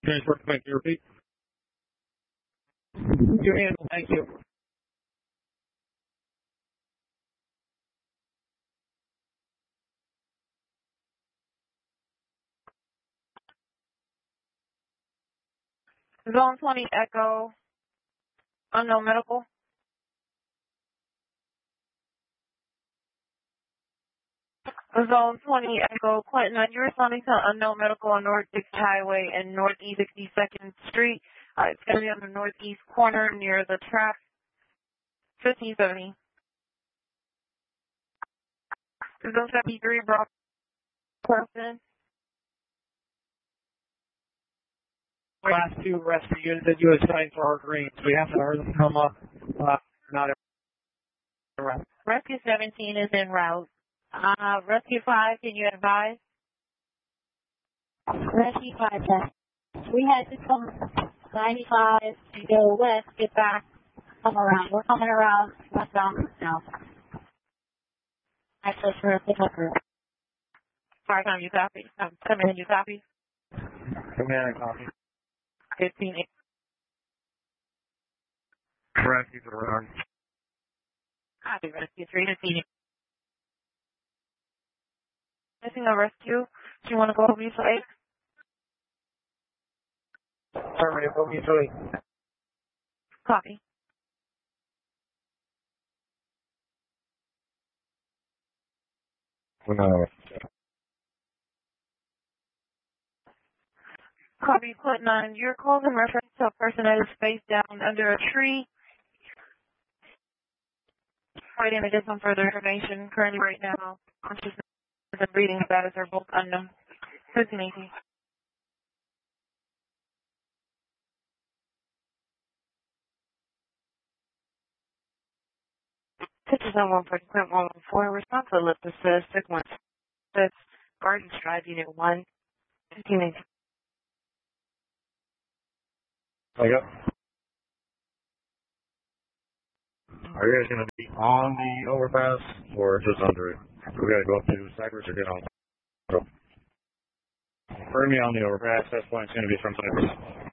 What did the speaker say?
Transport, thank you. Repeat. Your handle, thank you. Zone 20 Echo, unknown medical. Zone 20 Echo, Clinton, you're responding to unknown medical on North 6th Highway and Northeast 62nd Street. It's going to be on the northeast corner near the track, 1570. Zone 73, Brock Preston. Last two rescue units that you assigned for our greens. We have to hurry them come up. Not around. Rescue 17 is en route. Rescue 5, can you advise? Rescue 5, we had to come 95 to go west, get back, come around. We're coming around westbound now. Access for a pickup group. Sorry, you copy? Come in, you copy? Come in and copy. 15. Rescue to the run. Copy, Rescue 3 to see. Missing a rescue. Do you want to go to Mutual Aid? Affirmative, go Mutual Aid. Copy. No. Copy, Clinton 9. Your calls in reference to a person that is face down under a tree. Waiting to get some further information. Currently, right now, consciousness and breathing status are both unknown. 1518. Pictures on 140.114. Response to lift assist. 616. Garden Drive, Unit 1. 1518. Yep. Are you guys going to be on the overpass or just under it? We got to go up to Cypress or get on. Burn me on the overpass. That's why it's going to be from Cypress.